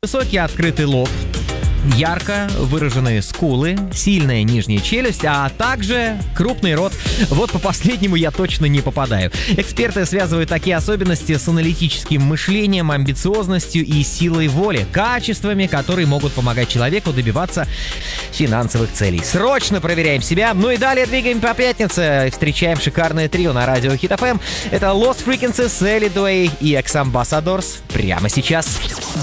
Высокий открытый лоб, ярко выраженные скулы, сильная нижняя челюсть, а также крупный рот. Вот по последнему я точно не попадаю. Эксперты связывают такие особенности с аналитическим мышлением, амбициозностью и силой воли, качествами, которые могут помогать человеку добиваться финансовых целей. Срочно проверяем себя. Ну и далее двигаем по пятнице. Встречаем шикарное трио на радио Hit FM. Это Lost Frequencies, Ellie Duay и Ex Ambassadors. Прямо сейчас.